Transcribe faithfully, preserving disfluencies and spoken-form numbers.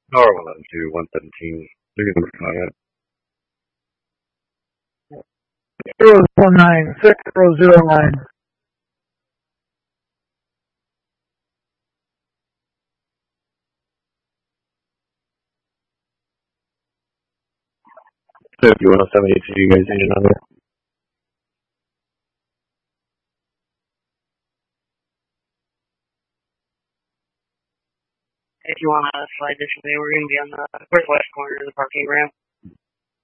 R one two one seventeen. Three number five. Zero one nine six zero zero nine. fifty-one oh seven eight two, you guys need a number? If you want to slide this way, we're going to be on the northwest corner of the parking ramp.